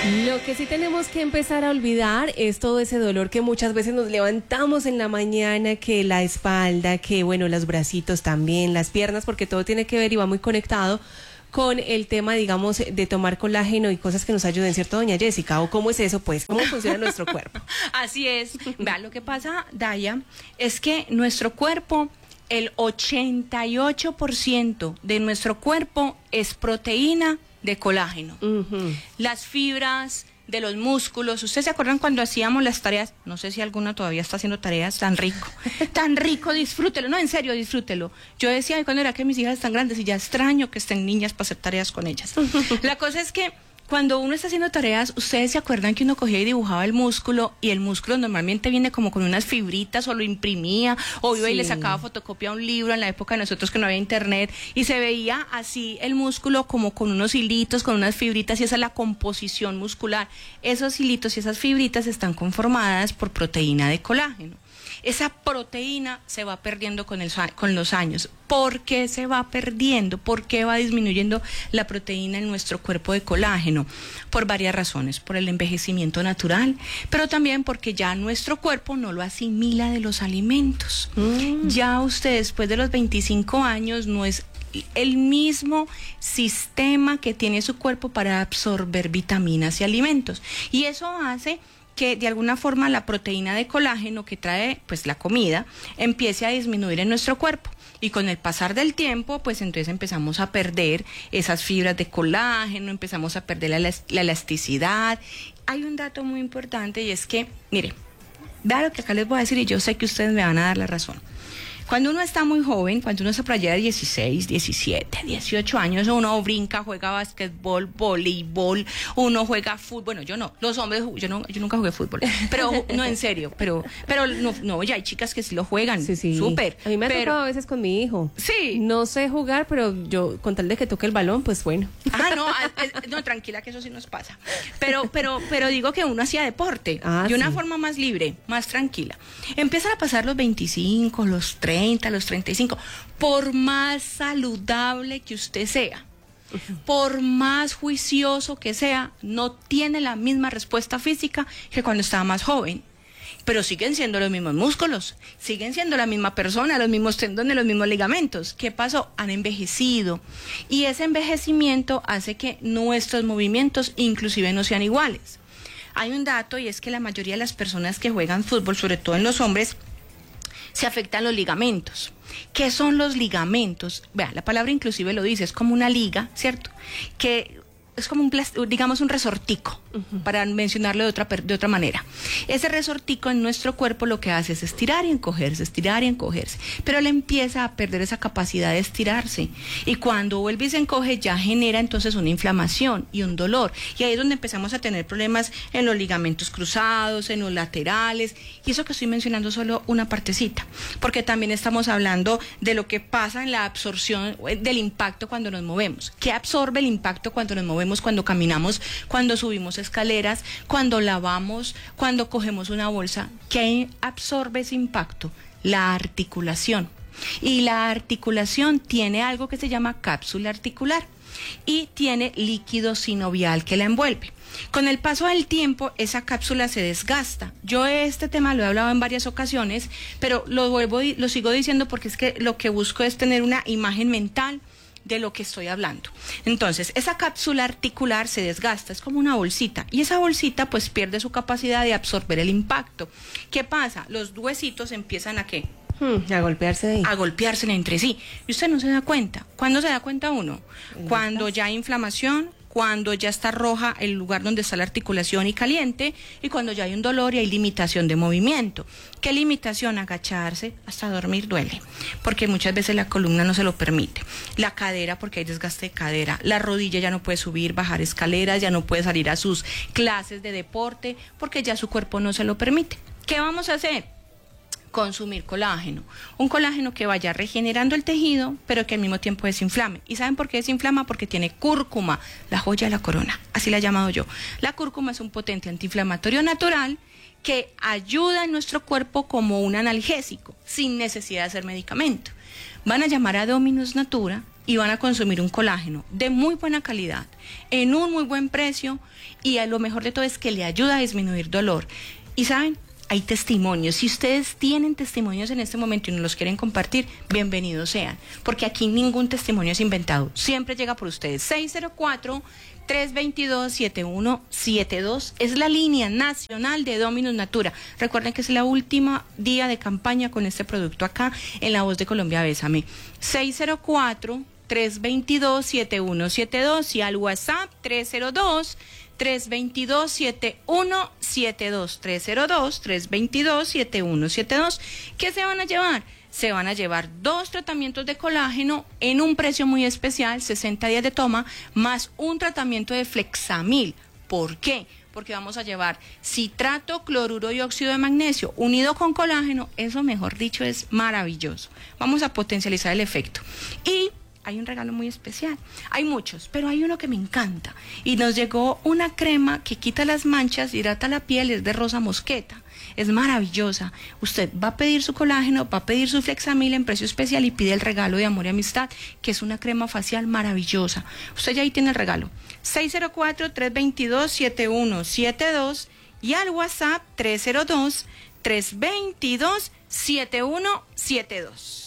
Lo que sí tenemos que empezar a olvidar es todo ese dolor que muchas veces nos levantamos en la mañana, que la espalda, que bueno, los bracitos también, las piernas, porque todo tiene que ver y va muy conectado con el tema, digamos, de tomar colágeno y cosas que nos ayuden, ¿cierto, doña Jessica? ¿O cómo es eso, pues? ¿Cómo funciona nuestro cuerpo? Así es. Vea, lo que pasa, Daya, es que nuestro cuerpo, el 88% de nuestro cuerpo es proteína de colágeno. Las fibras de los músculos. ¿Ustedes se acuerdan cuando hacíamos las tareas? No sé si alguna todavía está haciendo tareas. Tan rico, disfrútelo. No, en serio, disfrútelo. Yo decía, cuando era que mis hijas están grandes y ya extraño que estén niñas para hacer tareas con ellas. La cosa es que cuando uno está haciendo tareas, ¿ustedes se acuerdan que uno cogía y dibujaba el músculo? Y el músculo normalmente viene como con unas fibritas, o lo imprimía, o iba y le sacaba fotocopia a un libro en la época de nosotros que no había internet, y se veía así el músculo como con unos hilitos, con unas fibritas, y esa es la composición muscular. Esos hilitos y esas fibritas están conformadas por proteína de colágeno. Esa proteína se va perdiendo con los años. ¿Por qué se va perdiendo? ¿Por qué va disminuyendo la proteína en nuestro cuerpo de colágeno? Por varias razones. Por el envejecimiento natural, pero también porque ya nuestro cuerpo no lo asimila de los alimentos. Ya usted después de los 25 años no es el mismo sistema que tiene su cuerpo para absorber vitaminas y alimentos. Y eso hace que de alguna forma la proteína de colágeno que trae pues la comida empiece a disminuir en nuestro cuerpo, y con el pasar del tiempo pues entonces empezamos a perder esas fibras de colágeno, empezamos a perder la elasticidad. Hay un dato muy importante, y es que, mire, vea lo que acá les voy a decir, y yo sé que ustedes me van a dar la razón. Cuando uno está muy joven, cuando uno se por allá de 16, 17, 18 años, uno brinca, juega básquetbol, voleibol, uno juega fútbol. Bueno, yo no, los hombres, yo nunca jugué fútbol, pero no, en serio, pero no, ya hay chicas que sí lo juegan, sí. súper. A mí me ha tocado a veces con mi hijo. Sí. No sé jugar, pero yo, con tal de que toque el balón, pues bueno. No, tranquila, que eso sí nos pasa. Pero digo que uno hacía deporte de una forma más libre, más tranquila. Empiezan a pasar los 25, los 30, los 35, por más saludable que usted sea, por más juicioso que sea, no tiene la misma respuesta física que cuando estaba más joven. Pero siguen siendo los mismos músculos, siguen siendo la misma persona, los mismos tendones, los mismos ligamentos. ¿Qué pasó? Han envejecido. Y ese envejecimiento hace que nuestros movimientos inclusive no sean iguales. Hay un dato, y es que la mayoría de las personas que juegan fútbol, sobre todo en los hombres, se afectan los ligamentos. ¿Qué son los ligamentos? Vea, la palabra inclusive lo dice, es como una liga, ¿cierto? Que es como digamos un resortico, para mencionarlo de otra manera. Ese resortico en nuestro cuerpo lo que hace es estirar y encogerse, pero él empieza a perder esa capacidad de estirarse, y cuando vuelve y se encoge ya genera entonces una inflamación y un dolor, y ahí es donde empezamos a tener problemas en los ligamentos cruzados, en los laterales, y eso que estoy mencionando solo una partecita, porque también estamos hablando de lo que pasa en la absorción del impacto cuando nos movemos. ¿Qué absorbe el impacto cuando nos movemos? Cuando caminamos, cuando subimos escaleras, cuando lavamos, cuando cogemos una bolsa. ¿Qué absorbe ese impacto? La articulación. Y la articulación tiene algo que se llama cápsula articular y tiene líquido sinovial que la envuelve. Con el paso del tiempo, esa cápsula se desgasta. Yo este tema lo he hablado en varias ocasiones, pero lo sigo diciendo porque es que lo que busco es tener una imagen mental de lo que estoy hablando. Entonces, esa cápsula articular se desgasta, es como una bolsita, y esa bolsita pues pierde su capacidad de absorber el impacto. ¿Qué pasa? Los huesitos empiezan a ¿qué? A golpearse ahí. A golpearse entre sí. Y usted no se da cuenta. ¿Cuándo se da cuenta uno? Cuando ya hay inflamación, cuando ya está roja el lugar donde está la articulación y caliente, y cuando ya hay un dolor y hay limitación de movimiento. ¿Qué limitación? Agacharse, hasta dormir duele, porque muchas veces la columna no se lo permite. La cadera, porque hay desgaste de cadera. La rodilla ya no puede subir, bajar escaleras, ya no puede salir a sus clases de deporte, porque ya su cuerpo no se lo permite. ¿Qué vamos a hacer? Consumir colágeno, un colágeno que vaya regenerando el tejido, pero que al mismo tiempo desinflame. ¿Y saben por qué desinflama? Porque tiene cúrcuma, la joya de la corona, así la he llamado yo. La cúrcuma es un potente antiinflamatorio natural que ayuda en nuestro cuerpo como un analgésico, sin necesidad de hacer medicamento. Van a llamar a Dominus Natura, y van a consumir un colágeno de muy buena calidad, en un muy buen precio, y a lo mejor de todo es que le ayuda a disminuir dolor. Y saben, hay testimonios. Si ustedes tienen testimonios en este momento y nos los quieren compartir, bienvenidos sean, porque aquí ningún testimonio es inventado, siempre llega por ustedes. 604-322-7172 es la línea nacional de Dominus Natura. Recuerden que es la última día de campaña con este producto acá en La Voz de Colombia. Bésame. 604-322-7172 y al WhatsApp 302-322-7172, 302-322-7172. ¿Qué se van a llevar? Se van a llevar 2 tratamientos de colágeno en un precio muy especial, 60 días de toma, más un tratamiento de Flexamil. ¿Por qué? Porque vamos a llevar citrato, cloruro y óxido de magnesio unido con colágeno. Eso, mejor dicho, es maravilloso. Vamos a potencializar el efecto. Y hay un regalo muy especial. Hay muchos, pero hay uno que me encanta. Y nos llegó una crema que quita las manchas, hidrata la piel, es de rosa mosqueta. Es maravillosa. Usted va a pedir su colágeno, va a pedir su Flexamil en precio especial y pide el regalo de amor y amistad, que es una crema facial maravillosa. Usted ya ahí tiene el regalo. 604-322-7172 y al WhatsApp 302-322-7172.